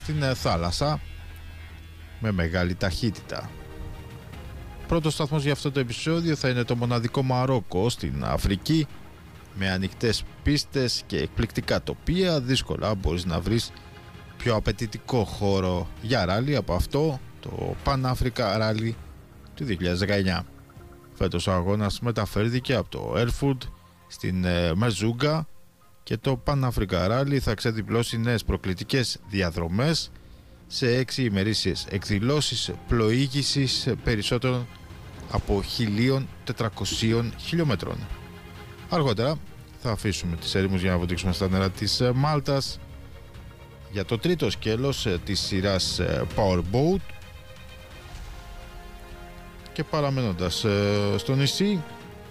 στην θάλασσα με μεγάλη ταχύτητα. Πρώτος σταθμός για αυτό το επεισόδιο θα είναι το μοναδικό Μαρόκο στην Αφρική, με ανοιχτές πίστες και εκπληκτικά τοπία. Δύσκολα μπορείς να βρεις πιο απαιτητικό χώρο για ράλι από αυτό, το Pan Africa Rally του 2019. Φέτος ο αγώνας μεταφέρθηκε από το Erfurt στην Μερζούγκα και το Pan Africa Rally θα ξεδιπλώσει νέες προκλητικές διαδρομές σε 6 ημερήσιες εκδηλώσεις πλοήγησης περισσότερων από 1.400 χιλιόμετρων. Αργότερα θα αφήσουμε τις έρημους για να βοτήξουμε στα νερά της Μάλτας για το τρίτο σκέλος της σειράς Powerboat, και παραμένοντας στο νησί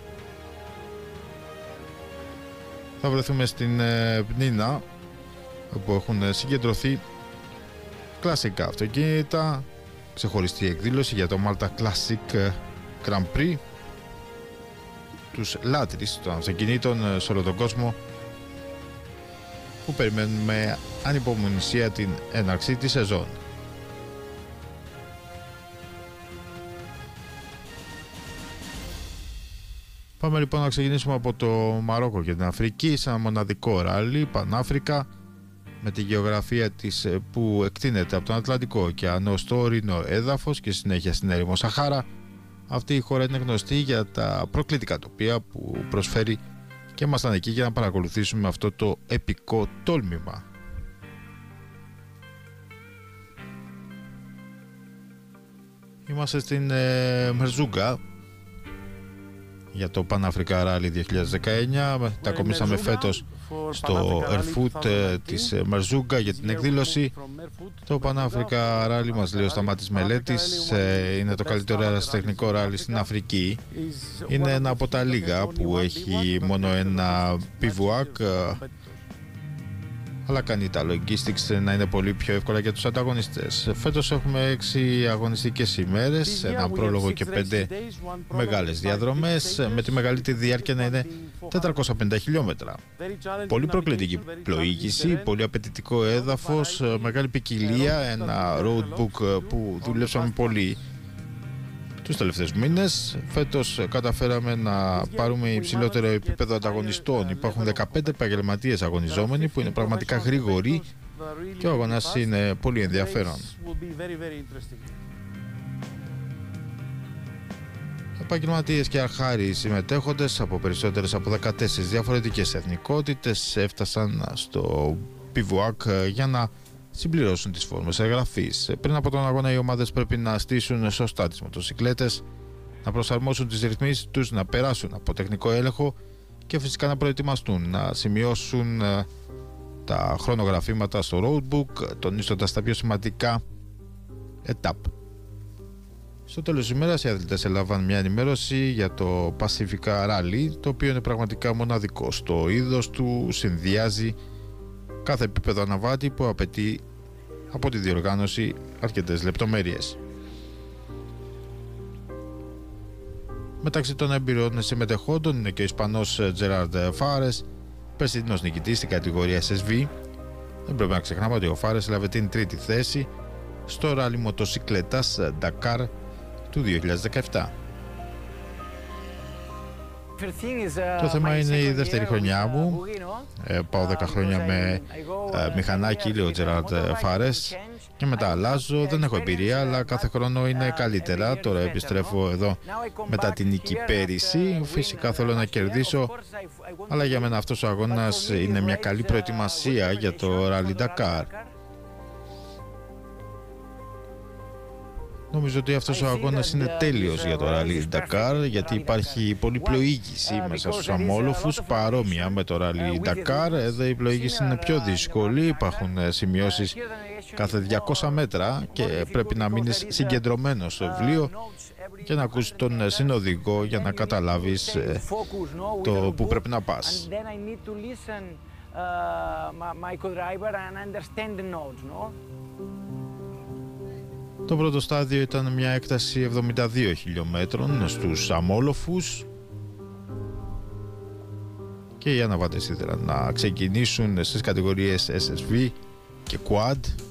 θα βρεθούμε στην Πνίνα, όπου έχουν συγκεντρωθεί κλασικά αυτοκίνητα, ξεχωριστή εκδήλωση για το Malta Classic Grand Prix, τους λάτρεις των αυτοκινήτων σε όλο τον κόσμο που περιμένουν με ανυπομονησία την έναρξη της σεζόν. Πάμε λοιπόν να ξεκινήσουμε από το Μαρόκο και την Αφρική, σε ένα μοναδικό ράλι, Πανάφρικα, με τη γεωγραφία της που εκτείνεται από τον Ατλαντικό ωκεανό στο ορεινό έδαφος και συνέχεια στην έρημο Σαχάρα. Αυτή η χώρα είναι γνωστή για τα προκλητικά τοπία που προσφέρει και ήμασταν εκεί για να παρακολουθήσουμε αυτό το επικό τόλμημα. Είμαστε στην Μερζούγκα για το Pan Africa Rally 2019. Τα κομίσαμε φέτος στο Erfurt της Μερζούγκα για την εκδήλωση. Το Pan Africa Rally, μας λέει ο Σταμάτης Μελέτης, είναι το καλύτερο αεραστεχνικό ράλι στην Αφρική. Είναι ένα από τα λίγα που έχει μόνο ένα πιβουάκ, αλλά κάνει τα logistics να είναι πολύ πιο εύκολα για τους ανταγωνιστές. Φέτος έχουμε 6 αγωνιστικές ημέρες, ένα πρόλογο και 5 μεγάλες διαδρομές, με τη μεγαλύτερη διάρκεια να είναι 450 χιλιόμετρα. Πολύ προκλητική πλοήγηση, πολύ απαιτητικό έδαφος, μεγάλη ποικιλία, ένα roadbook που δουλέψαμε πολύ τους τελευταίους μήνες. Φέτος καταφέραμε να πάρουμε υψηλότερο επίπεδο ανταγωνιστών. Υπάρχουν 15 επαγγελματίες αγωνιζόμενοι που είναι πραγματικά γρήγοροι και ο αγώνας είναι πολύ ενδιαφέρον. Επαγγελματίες και αρχάριοι συμμετέχοντες από περισσότερες από 14 διαφορετικές εθνικότητες έφτασαν στο πιβουάκ για να συμπληρώσουν τις φόρμες εγγραφής. Πριν από τον αγώνα οι ομάδες πρέπει να στήσουν σωστά τις μοτοσικλέτες, να προσαρμόσουν τις ρυθμίσεις τους, να περάσουν από τεχνικό έλεγχο και φυσικά να προετοιμαστούν, να σημειώσουν τα χρονογραφήματα στο roadbook, τονίζοντας τα πιο σημαντικά etap. Στο τέλος της ημέρας οι αθλητές έλαβαν μια ενημέρωση για το Pacifica Rally, το οποίο είναι πραγματικά μοναδικό στο είδος του, συνδυάζει κάθε επίπεδο αναβάτη που απαιτεί από τη διοργάνωση αρκετές λεπτομέρειες. Μεταξύ των εμπειρών συμμετεχόντων είναι και ο Ισπανός Τζεράρντ Φάρες, περσινός νικητής στην κατηγορία SSV. Δεν πρέπει να ξεχνάμε ότι ο Φάρες έλαβε την τρίτη θέση στο ράλι μοτοσικλέτας Dakar του 2017. Το θέμα είναι η δεύτερη χρονιά μου. Πάω 10 χρόνια με μηχανάκι, λέει ο Τζεράρντ Φάρες, και μετά αλλάζω. Δεν έχω εμπειρία, αλλά κάθε χρόνο είναι καλύτερα. Τώρα επιστρέφω εδώ μετά την νίκη πέρυσι. Φυσικά θέλω να κερδίσω, αλλά για μένα αυτός ο αγώνας είναι μια καλή προετοιμασία για το Rally Dakar. Νομίζω ότι αυτός ο αγώνας είναι τέλειος για το Rally Dakar, γιατί υπάρχει πολλή πλοήγηση μέσα στους αμόλοφους, παρόμοια με το Rally Dakar. Εδώ η πλοήγηση είναι πιο δύσκολη, υπάρχουν σημειώσεις κάθε 200 μέτρα και πρέπει να μείνεις συγκεντρωμένος στο βιβλίο και να ακούσεις τον συνοδηγό για να καταλάβεις το που πρέπει να πας. Το πρώτο στάδιο ήταν μια έκταση 72 χιλιόμετρων στους αμόλοφους και οι αναβάτες ήθελαν να ξεκινήσουν στις κατηγορίες SSV και Quad.